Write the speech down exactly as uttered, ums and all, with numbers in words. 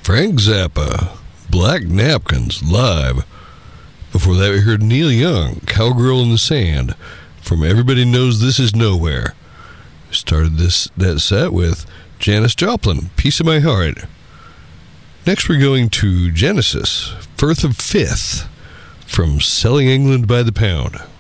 Frank Zappa, Black Napkins, live. Before that, we heard Neil Young, Cowgirl in the Sand, from Everybody Knows This Is Nowhere. Started this that set with Janis Joplin, Piece of My Heart. Next, we're going to Genesis, Firth of Fifth, from Selling England by the Pound.